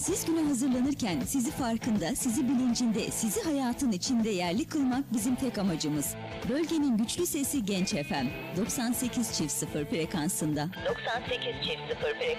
Siz güne hazırlanırken sizi farkında, sizi bilincinde, sizi hayatın içinde yerli kılmak bizim tek amacımız. Bölgenin güçlü sesi Genç FM 98.0 frekansında. 98.0 frekansında.